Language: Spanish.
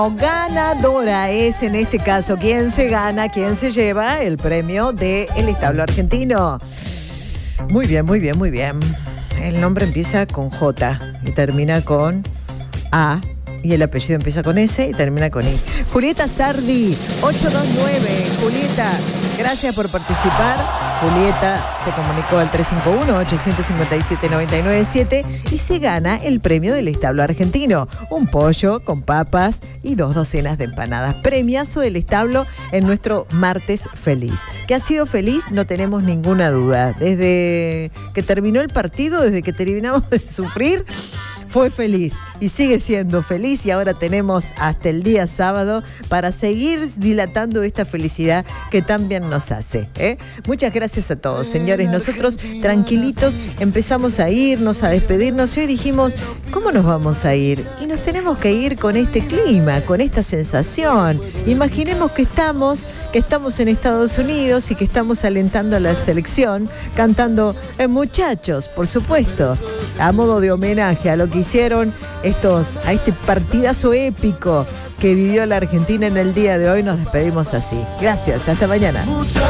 Ganadora es en este caso quien se gana, quien se lleva el premio del establo argentino. Muy bien, muy bien, muy bien. El nombre empieza con J y termina con A. Y el apellido empieza con S y termina con I. Julieta Sardi, 829. Julieta, gracias por participar. Julieta se comunicó al 351-857-997 y se gana el premio del establo argentino. Un pollo con papas y 2 docenas de empanadas. Premiazo del establo en nuestro martes feliz. ¿Que ha sido feliz? No tenemos ninguna duda. Desde que terminó el partido, desde que terminamos de sufrir, fue feliz y sigue siendo feliz, y ahora tenemos hasta el día sábado para seguir dilatando esta felicidad que tan bien nos hace, ¿eh? Muchas gracias a todos, señores. Nosotros tranquilitos empezamos a irnos, a despedirnos, y hoy dijimos, ¿cómo nos vamos a ir? Y nos tenemos que ir con este clima, con esta sensación. Imaginemos que estamos en Estados Unidos y que estamos alentando a la selección, cantando Muchachos, por supuesto, a modo de homenaje a lo que hicieron a este partidazo épico que vivió la Argentina en el día de hoy. Nos despedimos así. Gracias, hasta mañana.